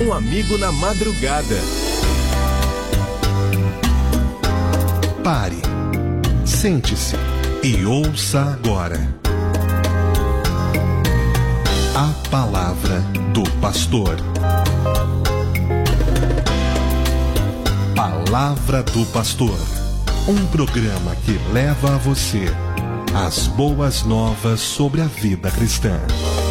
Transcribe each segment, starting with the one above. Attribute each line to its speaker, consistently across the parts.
Speaker 1: Um amigo na madrugada.
Speaker 2: Pare, sente-se e ouça agora a palavra do pastor. Palavra do Pastor, um programa que leva a você as boas novas sobre a vida cristã.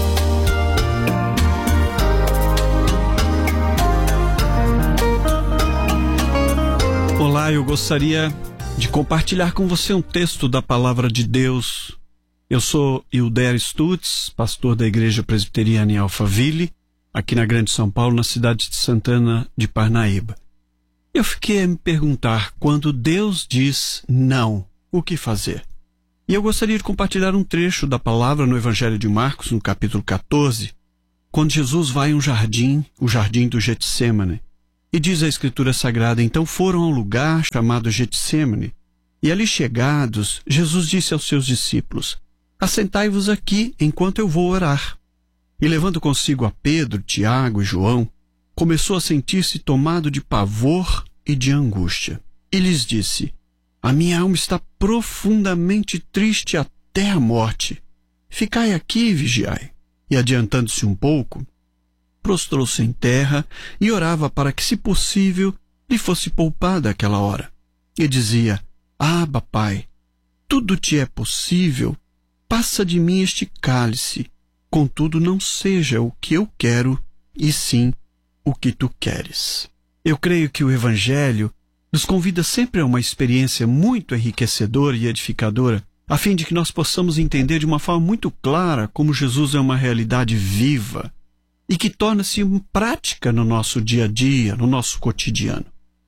Speaker 3: Olá, eu gostaria de compartilhar com você um texto da Palavra de Deus. Eu sou Hilder Stutz, pastor da Igreja Presbiteriana em Alphaville, aqui na Grande São Paulo, na cidade de Santana de Parnaíba. Eu fiquei a me perguntar, quando Deus diz não, o que fazer? E eu gostaria de compartilhar um trecho da palavra no Evangelho de Marcos, no capítulo 14, quando Jesus vai a um jardim, o jardim do Getsêmani. E diz a Escritura Sagrada, então foram a um lugar chamado Getsêmani, e ali chegados, Jesus disse aos seus discípulos, assentai-vos aqui enquanto eu vou orar. E levando consigo a Pedro, Tiago e João, começou a sentir-se tomado de pavor e de angústia. E lhes disse, a minha alma está profundamente triste até a morte. Ficai aqui e vigiai. E adiantando-se um pouco, prostrou-se em terra e orava para que, se possível, lhe fosse poupada aquela hora. E dizia, Abba, Pai, tudo te é possível, passa de mim este cálice, contudo não seja o que eu quero, e sim o que tu queres. Eu creio que o Evangelho nos convida sempre a uma experiência muito enriquecedora e edificadora, a fim de que nós possamos entender de uma forma muito clara como Jesus é uma realidade viva e que torna-se prática no nosso dia a dia, no nosso cotidiano.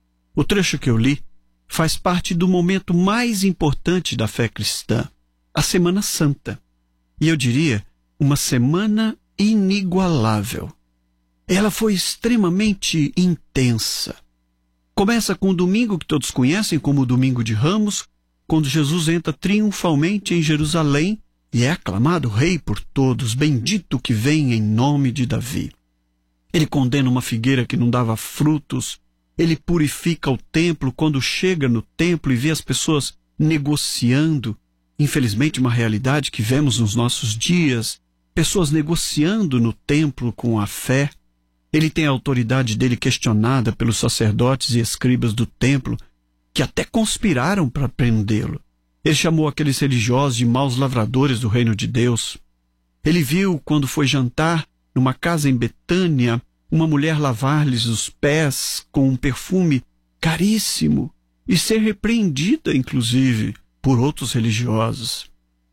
Speaker 3: O trecho que eu li faz parte do momento mais importante da fé cristã, a Semana Santa. E eu diria, uma semana inigualável. Ela foi extremamente intensa. Começa com o domingo que todos conhecem como o Domingo de Ramos, quando Jesus entra triunfalmente em Jerusalém e é aclamado rei por todos, bendito que vem em nome de Davi. Ele condena uma figueira que não dava frutos, ele purifica o templo quando chega no templo e vê as pessoas negociando, infelizmente uma realidade que vemos nos nossos dias, pessoas negociando no templo com a fé. Ele tem a autoridade dele questionada pelos sacerdotes e escribas do templo, que até conspiraram para prendê-lo. Ele chamou aqueles religiosos de maus lavradores do reino de Deus. Ele viu, quando foi jantar, numa casa em Betânia, uma mulher lavar-lhes os pés com um perfume caríssimo e ser repreendida, inclusive, por outros religiosos.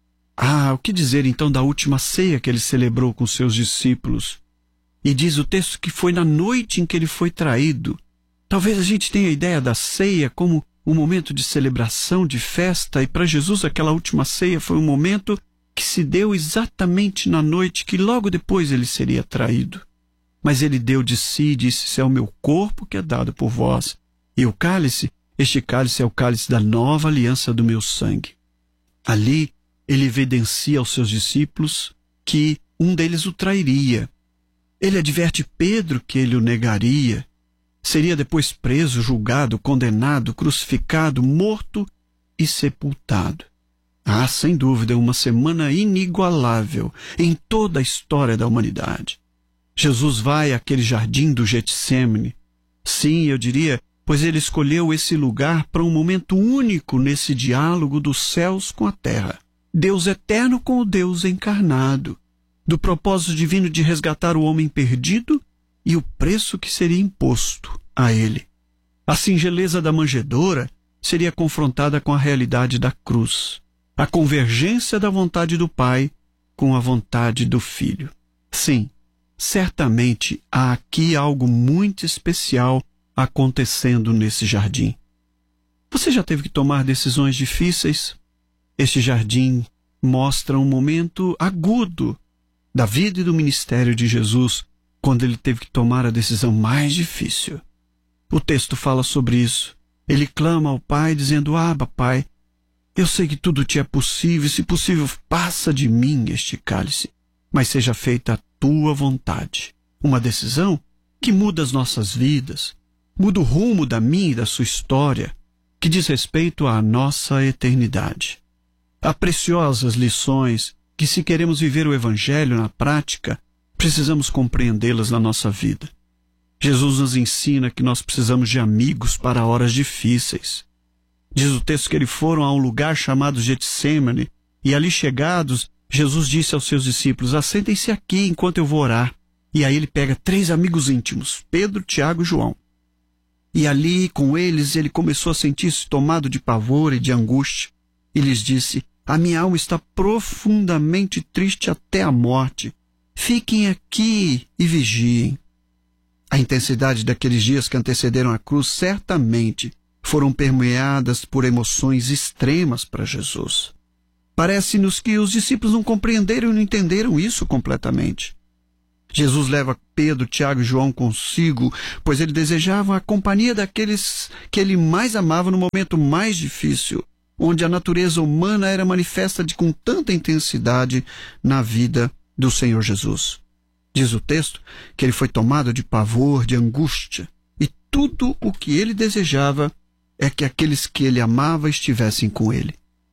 Speaker 3: O que dizer então da última ceia que ele celebrou com seus discípulos? E diz o texto que foi na noite em que ele foi traído. Talvez a gente tenha a ideia da ceia como um momento de celebração, de festa, e para Jesus aquela última ceia foi um momento que se deu exatamente na noite que logo depois ele seria traído. Mas ele deu de si e disse, esse é o meu corpo que é dado por vós. E o cálice, este cálice é o cálice da nova aliança do meu sangue. Ali ele evidencia aos seus discípulos que um deles o trairia. Ele adverte Pedro que ele o negaria. Seria depois preso, julgado, condenado, crucificado, morto e sepultado. Sem dúvida, uma semana inigualável em toda a história da humanidade. Jesus vai àquele jardim do Getsêmani. Sim, eu diria, pois ele escolheu esse lugar para um momento único nesse diálogo dos céus com a terra. Deus eterno com o Deus encarnado, do propósito divino de resgatar o homem perdido e o preço que seria imposto a ele. A singeleza da manjedoura seria confrontada com a realidade da cruz, a convergência da vontade do Pai com a vontade do Filho. Sim, certamente há aqui algo muito especial acontecendo nesse jardim. Você já teve que tomar decisões difíceis? Este jardim mostra um momento agudo da vida e do ministério de Jesus, quando ele teve que tomar a decisão mais difícil. O texto fala sobre isso. Ele clama ao Pai, dizendo, Abba, Pai, eu sei que tudo te é possível, se possível, passa de mim este cálice, mas seja feita a tua vontade. Uma decisão que muda as nossas vidas, muda o rumo da minha e da sua história, que diz respeito à nossa eternidade. Há preciosas lições que, se queremos viver o Evangelho na prática, precisamos compreendê-las na nossa vida. Jesus nos ensina que nós precisamos de amigos para horas difíceis. Diz o texto que eles foram a um lugar chamado Getsêmani, e ali chegados, Jesus disse aos seus discípulos: assentem-se aqui enquanto eu vou orar. E aí ele pega 3 amigos íntimos, Pedro, Tiago e João. E ali, com eles, ele começou a sentir-se tomado de pavor e de angústia. E lhes disse: a minha alma está profundamente triste até a morte. Fiquem aqui e vigiem. A intensidade daqueles dias que antecederam a cruz certamente foram permeadas por emoções extremas para Jesus. Parece-nos que os discípulos não compreenderam e não entenderam isso completamente. Jesus leva Pedro, Tiago e João consigo, pois ele desejava a companhia daqueles que ele mais amava no momento mais difícil, onde a natureza humana era manifesta com tanta intensidade na vida do Senhor Jesus. Diz o texto que ele foi tomado de pavor, de angústia, e tudo o que ele desejava é que aqueles que ele amava estivessem com ele.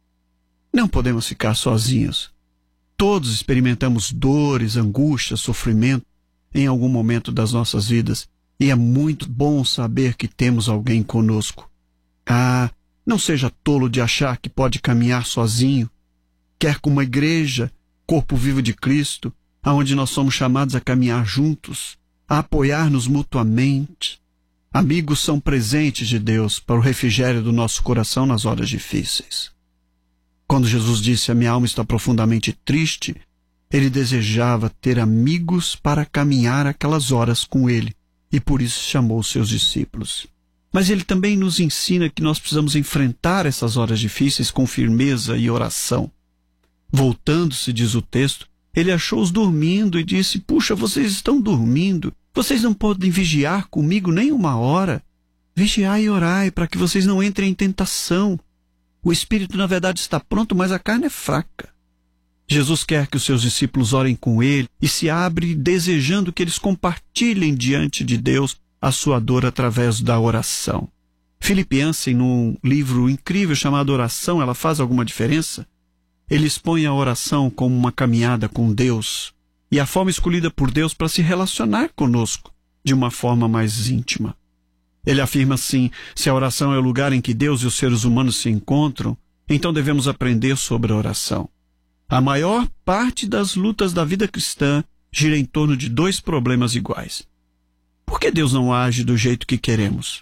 Speaker 3: Não podemos ficar sozinhos. Todos experimentamos dores, angústias, sofrimento em algum momento das nossas vidas, e é muito bom saber que temos alguém conosco. Não seja tolo de achar que pode caminhar sozinho. Quer como uma igreja, corpo vivo de Cristo, aonde nós somos chamados a caminhar juntos, a apoiar-nos mutuamente. Amigos são presentes de Deus para o refrigério do nosso coração nas horas difíceis. Quando Jesus disse: a minha alma está profundamente triste, ele desejava ter amigos para caminhar aquelas horas com ele, e por isso chamou seus discípulos. Mas ele também nos ensina que nós precisamos enfrentar essas horas difíceis com firmeza e oração. Voltando-se, diz o texto, ele achou-os dormindo e disse: puxa, vocês estão dormindo, vocês não podem vigiar comigo nem uma hora. Vigiai e orai para que vocês não entrem em tentação. O espírito, na verdade, está pronto, mas a carne é fraca. Jesus quer que os seus discípulos orem com ele e se abre desejando que eles compartilhem diante de Deus a sua dor através da oração. Philip Yancey, num livro incrível chamado Oração, ela faz alguma diferença? Ele expõe a oração como uma caminhada com Deus e a forma escolhida por Deus para se relacionar conosco de uma forma mais íntima. Ele afirma assim: se a oração é o lugar em que Deus e os seres humanos se encontram, então devemos aprender sobre a oração. A maior parte das lutas da vida cristã gira em torno de 2 problemas iguais. Por que Deus não age do jeito que queremos?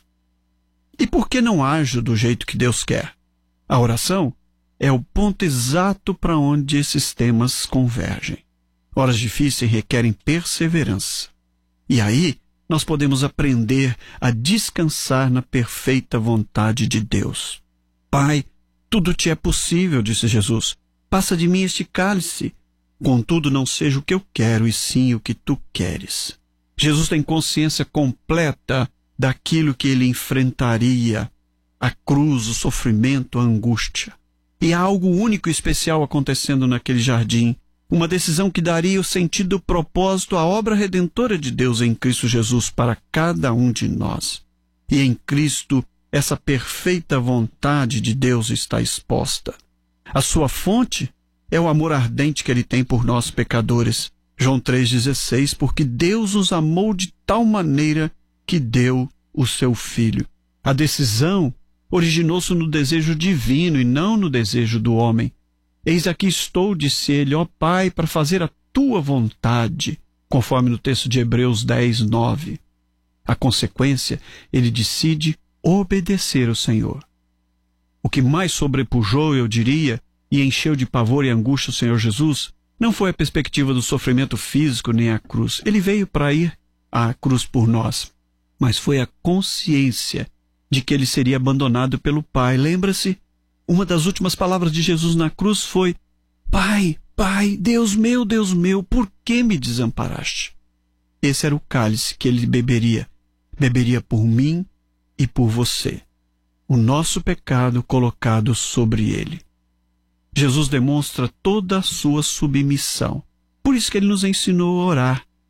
Speaker 3: E por que não age do jeito que Deus quer? A oração é o ponto exato para onde esses temas convergem. Horas difíceis requerem perseverança. E aí nós podemos aprender a descansar na perfeita vontade de Deus. Pai, tudo te é possível, disse Jesus. Passa de mim este cálice. Contudo, não seja o que eu quero, e sim o que tu queres. Jesus tem consciência completa daquilo que ele enfrentaria, a cruz, o sofrimento, a angústia. E há algo único e especial acontecendo naquele jardim, uma decisão que daria o sentido e o propósito à obra redentora de Deus em Cristo Jesus para cada um de nós. E em Cristo, essa perfeita vontade de Deus está exposta. A sua fonte é o amor ardente que ele tem por nós pecadores. João 3,16, porque Deus os amou de tal maneira que deu o seu Filho. A decisão originou-se no desejo divino e não no desejo do homem. Eis aqui estou, disse ele, ó Pai, para fazer a tua vontade, conforme no texto de Hebreus 10:9. A consequência, ele decide obedecer ao Senhor. O que mais sobrepujou, eu diria, e encheu de pavor e angústia o Senhor Jesus, não foi a perspectiva do sofrimento físico nem a cruz. Ele veio para ir à cruz por nós, mas foi a consciência de que ele seria abandonado pelo Pai. Lembra-se? Uma das últimas palavras de Jesus na cruz foi: Pai, Pai, Deus meu, por que me desamparaste? Esse era o cálice que ele beberia por mim e por você. O nosso pecado colocado sobre ele. Jesus demonstra toda a sua submissão. Por isso que ele nos ensinou a orar.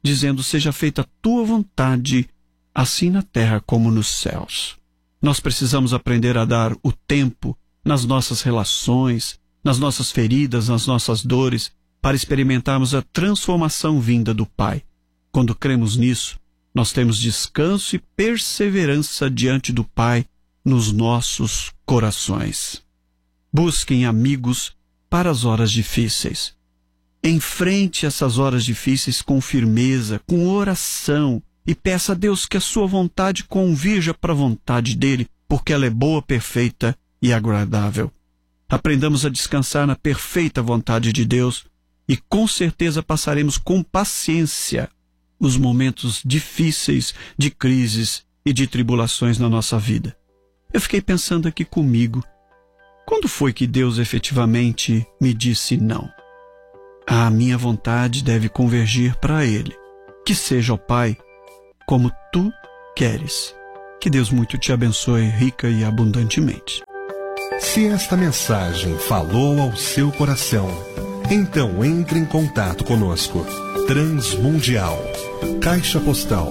Speaker 3: dizendo: seja feita a tua vontade, assim na terra como nos céus. Nós precisamos aprender a dar o tempo nas nossas relações, nas nossas feridas, nas nossas dores, para experimentarmos a transformação vinda do Pai. Quando cremos nisso, nós temos descanso e perseverança diante do Pai nos nossos corações. Busquem amigos para as horas difíceis. Enfrente essas horas difíceis com firmeza, com oração, e peça a Deus que a sua vontade convirja para a vontade dele, porque ela é boa, perfeita e agradável. Aprendamos a descansar na perfeita vontade de Deus e com certeza passaremos com paciência os momentos difíceis de crises e de tribulações na nossa vida. Eu fiquei pensando aqui comigo, quando foi que Deus efetivamente me disse não? A minha vontade deve convergir para Ele. Que seja, ó Pai, como Tu queres. Que Deus muito te abençoe rica e abundantemente.
Speaker 2: Se esta mensagem falou ao seu coração, então entre em contato conosco. Transmundial, Caixa Postal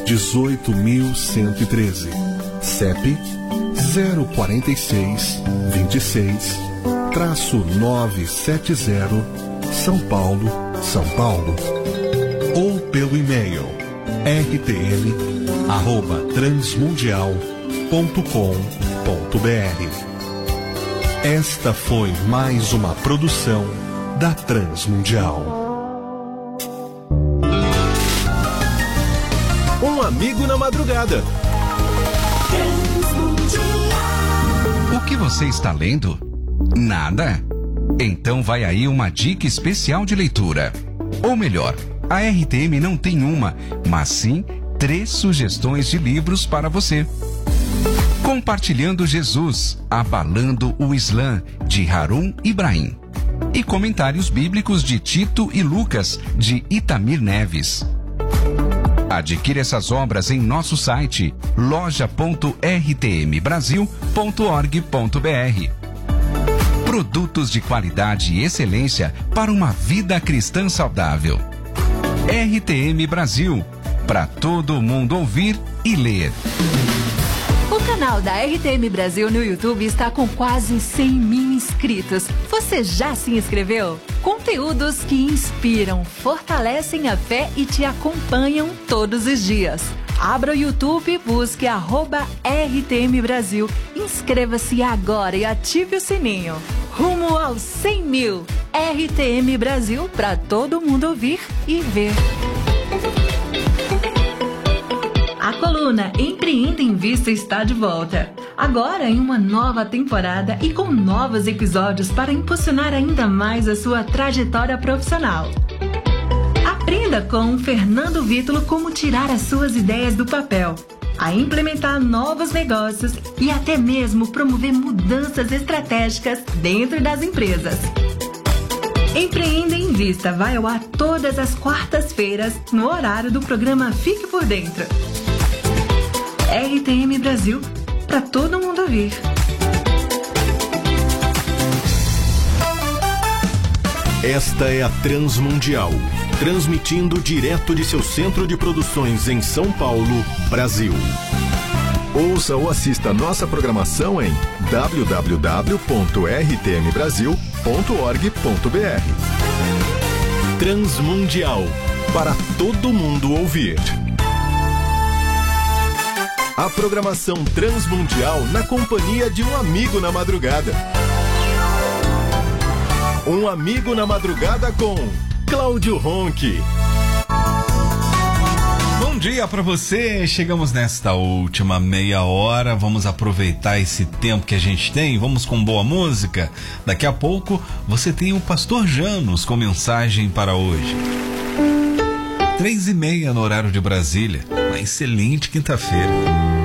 Speaker 2: 18.113, CEP 04626-970, São Paulo, São Paulo. Ou pelo e-mail rtm@transmundial.com.br. Esta foi mais uma produção da Transmundial.
Speaker 1: Um amigo na madrugada.
Speaker 4: O que você está lendo? Nada? Então vai aí uma dica especial de leitura. Ou melhor, a RTM não tem uma, mas sim 3 sugestões de livros para você. Compartilhando Jesus, Abalando o Islã, de Harun Ibrahim. E Comentários Bíblicos de Tito e Lucas, de Itamir Neves. Adquira essas obras em nosso site loja.rtmbrasil.org.br. Produtos de qualidade e excelência para uma vida cristã saudável. RTM Brasil, para todo mundo ouvir e ler.
Speaker 5: O canal da RTM Brasil no YouTube está com quase 100.000 inscritos. Você já se inscreveu? Conteúdos que inspiram, fortalecem a fé e te acompanham todos os dias. Abra o YouTube, busque @RTM Brasil. Inscreva-se agora e ative o sininho. Rumo aos 100.000. RTM Brasil, para todo mundo ouvir e ver. A coluna Empreenda em Vista está de volta. Agora em uma nova temporada e com novos episódios para impulsionar ainda mais a sua trajetória profissional. Aprenda com Fernando Vítulo como tirar as suas ideias do papel, a implementar novos negócios e até mesmo promover mudanças estratégicas dentro das empresas. Empreenda em Vista vai ao ar todas as quartas-feiras no horário do programa Fique por Dentro. RTM Brasil, para todo mundo ouvir.
Speaker 1: Esta é a Transmundial, transmitindo direto de seu centro de produções em São Paulo, Brasil. Ouça ou assista nossa programação em www.rtmbrasil.org.br. Transmundial, para todo mundo ouvir. A programação Transmundial na companhia de um amigo na madrugada. Um amigo na madrugada com Cláudio Ronchi.
Speaker 6: Bom dia para você, chegamos nesta última meia hora, vamos aproveitar esse tempo que a gente tem, vamos com boa música. Daqui a pouco você tem o Pastor Janos com mensagem para hoje. 3:30 no horário de Brasília, uma excelente quinta-feira.